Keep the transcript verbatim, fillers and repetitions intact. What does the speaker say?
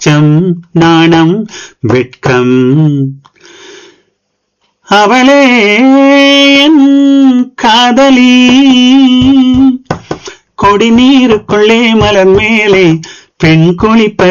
அச்சம் நாணம் வெட்கம் அவளே என் காதலி கொடி நீருக்குள்ளே மலர் மேலே பெண் குளிப்ப